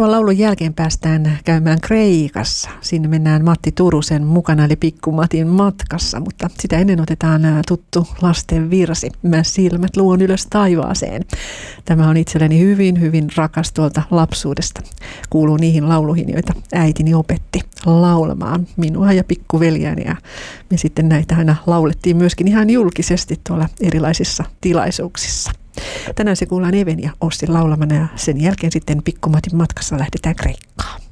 Seuraavan laulun jälkeen päästään käymään Kreikassa. Sinne mennään Matti Turusen mukana, eli Pikku Matin matkassa, mutta sitä ennen otetaan tuttu lasten virsi. Mä silmät luon ylös taivaaseen. Tämä on itselleni hyvin, hyvin rakas tuolta lapsuudesta. Kuuluu niihin lauluihin, joita äitini opetti laulamaan minua ja pikkuveljääni. Ja me sitten näitä aina laulettiin myöskin ihan julkisesti tuolla erilaisissa tilaisuuksissa. Tänään se kuullaan Even ja Ossin laulamana ja sen jälkeen sitten Pikku Matin matkassa lähdetään Kreikkaan.